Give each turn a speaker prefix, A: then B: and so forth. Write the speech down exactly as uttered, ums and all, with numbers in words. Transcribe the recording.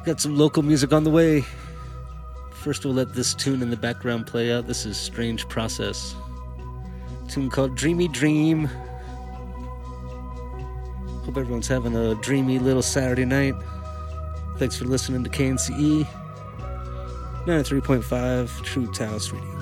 A: Got some local music on the way. First, we'll let this tune in the background play out. This is Strange Process. A tune called Dreamy Dream. Hope everyone's having a dreamy little Saturday night. Thanks for listening to K N C E ninety-three point five True Taos Radio.